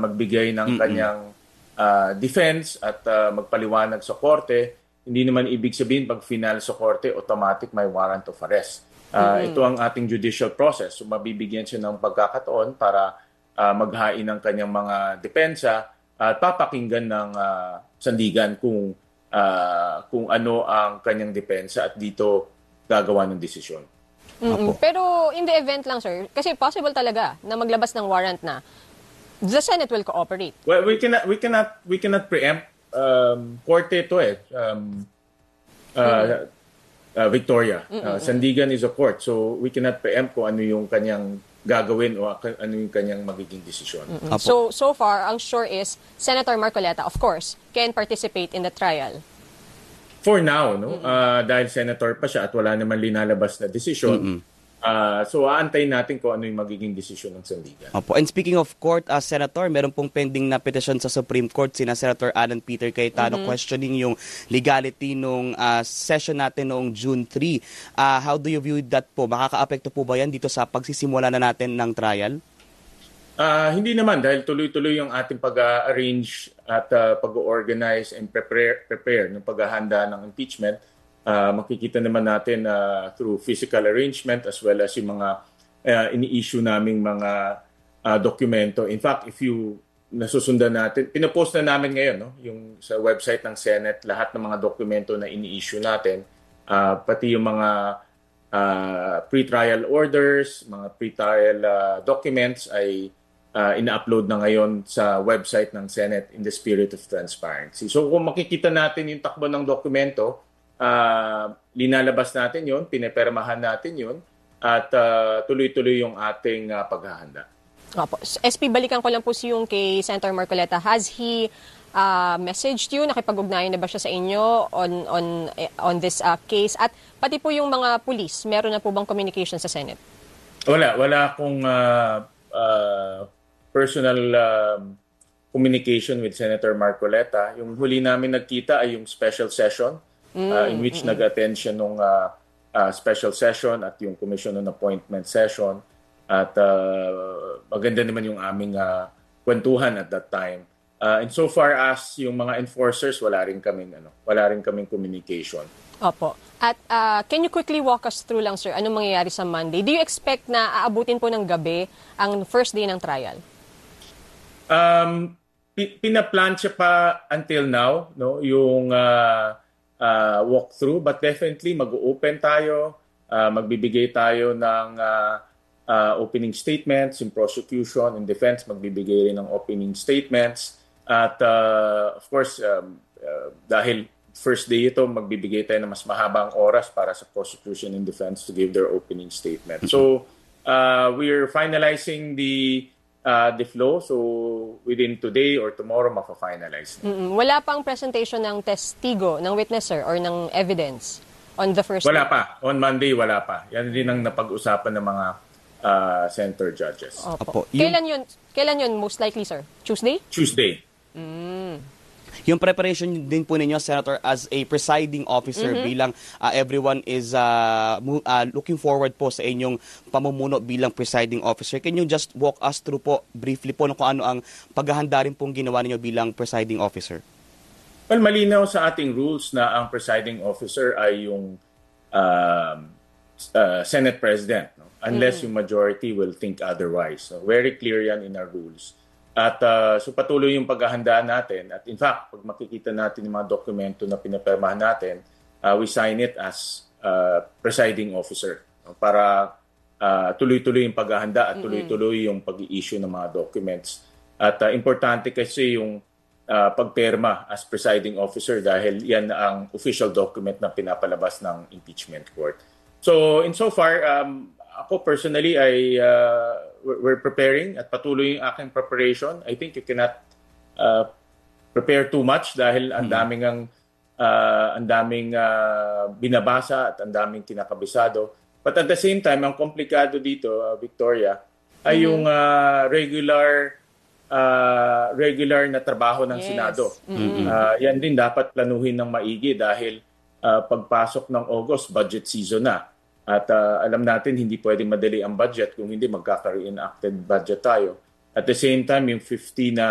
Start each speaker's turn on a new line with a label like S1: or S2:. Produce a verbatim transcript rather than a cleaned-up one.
S1: magbigay ng Mm-mm. kanyang uh, defense at uh, magpaliwanag sa korte. Hindi naman ibig sabihin pag final sa korte, automatic may warrant of arrest. Uh, mm-hmm. Ito ang ating judicial process. So mabibigyan siya ng pagkakataon para uh, maghain ng kanyang mga depensa at papakinggan ng uh, sandigan kung uh, kung ano ang kanyang depensa at dito gagawa ng desisyon.
S2: Mm-hmm. Pero in the event lang, sir, kasi possible talaga na maglabas ng warrant na, the Senate will cooperate.
S1: Well, we cannot we cannot we cannot preempt um korte ito eh. Um, uh, mm-hmm. uh, Victoria. Uh, Sandigan is a court, so we cannot preempt kung ano yung kanyang gagawin o ano yung kanyang magiging desisyon.
S2: Mm-hmm. So so far, ang sure is Senator Marcoleta, of course, can participate in the trial.
S1: For now, no, mm-hmm. uh, dahil senator pa siya at wala naman linalabas na desisyon. Mm-hmm. Uh, so, aantayin natin kung ano yung magiging desisyon ng Sandigan.
S3: Opo. And speaking of court, uh, Senator, meron pong pending na petition sa Supreme Court sina Senator Alan Peter Cayetano mm-hmm. questioning yung legality nung uh, session natin noong June third. Uh, how do you view that po? Makaka-apekto po ba yan dito sa pagsisimula na natin ng trial?
S1: Uh, hindi naman dahil tuloy-tuloy yung ating pag-arrange at uh, pag-organize and prepare, prepare ng paghahanda ng impeachment. Uh, makikita naman natin uh, through physical arrangement as well as yung mga uh, ini-issue naming mga uh, dokumento. In fact, if you nasusundan natin, pinapost na namin ngayon no, yung sa website ng Senate lahat ng mga dokumento na ini-issue natin, uh, pati yung mga uh, pre-trial orders, mga pre-trial uh, documents ay uh, ina-upload na ngayon sa website ng Senate in the spirit of transparency. So kung makikita natin yung takbo ng dokumento, Uh, linalabas natin yun, pinepermahan natin yun, at uh, tuloy-tuloy yung ating uh, paghahanda.
S2: Opo. S P, balikan ko lang po si yung kay Senator Marcoleta. Has he uh, messaged you? Nakipag-ugnayan na ba siya sa inyo on on on this uh, case? At pati po yung mga pulis, meron na po bang communication sa Senate?
S1: Wala. Wala akong uh, uh, personal uh, communication with Senator Marcoleta. Yung huli namin nagkita ay yung special session Uh, in which mm-hmm. nag-attend siya nung uh, uh, special session at yung commission on appointment session. At uh, maganda naman yung aming uh, kwentuhan at that time. Uh, and so far as yung mga enforcers, wala rin kaming, ano, wala rin kaming communication.
S2: Opo. At uh, can you quickly walk us through lang, sir, anong mangyayari sa Monday? Do you expect na aabutin po ng gabi ang first day ng trial?
S1: Um, pinaplan siya pa until now, no? Yung Uh, Uh, walk through, but definitely mag-open tayo, uh, magbibigay tayo ng uh, uh, opening statements, in prosecution, in defense, magbibigay rin ng opening statements. At uh, of course, um, uh, dahil first day ito, magbibigay tayo ng mas mahabang oras para sa prosecution and defense to give their opening statement. So, uh, we're finalizing the Uh, the flow, so within today or tomorrow mafa-finalize.
S2: Mm-mm. Wala pang presentation ng testigo, ng witnesser or ng evidence on the first
S1: Wala
S2: day?
S1: pa. On Monday, wala pa. Yan din ang napag-usapan ng mga uh, center judges.
S2: Opo. Opo. Kailan yun, kailan yun most likely, sir? Tuesday?
S1: Tuesday.
S2: Mm.
S3: Yung preparation din po ninyo, Senator, as a presiding officer mm-hmm. bilang uh, everyone is uh, uh, looking forward po sa inyong pamumuno bilang presiding officer. Can you just walk us through po briefly po kung ano ang paghahanda rin pong ginawa ninyo bilang presiding officer?
S1: Well, malinaw sa ating rules na ang presiding officer ay yung uh, uh, Senate President, no? Unless mm-hmm. yung majority will think otherwise. So, very clear yan in our rules. At uh, so patuloy yung paghahanda natin. At in fact, pag makikita natin yung mga dokumento na pinapermahan natin, uh, we sign it as uh, presiding officer. No? Para uh, tuloy-tuloy yung paghahanda at tuloy-tuloy yung pag-i-issue ng mga documents. At uh, importante kasi yung uh, pagperma as presiding officer dahil yan ang official document na pinapalabas ng impeachment court. So insofar, um, ako personally ay uh, we're preparing at patuloy yung aking preparation. I think you cannot uh, prepare too much dahil ang daming ang uh, ang daming uh, binabasa at ang daming kinakabisado. But at the same time, ang komplikado dito, uh, Victoria, ay mm-hmm. yung uh, regular uh, regular na trabaho ng yes. Senado. Mm-hmm. Uh, yan din dapat planuhin ng maigi dahil uh, pagpasok ng August, budget season na. At uh, alam natin, hindi pwedeng madali ang budget kung hindi magkaka-reenacted budget tayo. At the same time, yung fifty na